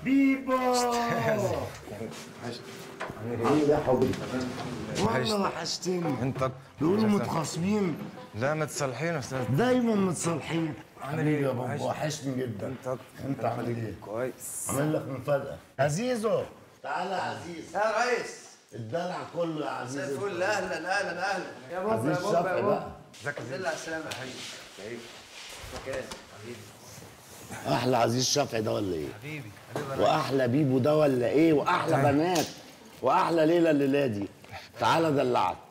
بيبو ايه يا حبيبي؟ والله وحشتني. انت بيقولوا متخاصمين. لا متصالحين يا استاذ. دايما متصالحين. عامل ايه يا بابا؟ وحشني جدا. انت عامل ايه؟ كويس. عامل لك مفاجأة. عزيزو تعالى يا عزيز. يا ريس الدلع كله يا عزيز. مساء الفل. اهلا اهلا اهلا يا بابا. عزيز يا بابا شفقي بقى. ازيك يا زين؟ على السلامة يا حبيبي. كيف حبيبي؟ احلى عزيز شفقي ده ولا ايه؟ حبيبي واحلى بيبو ده ولا ايه؟ واحلى بنات واحلى ليله الليله دي. تعالى ادلعك.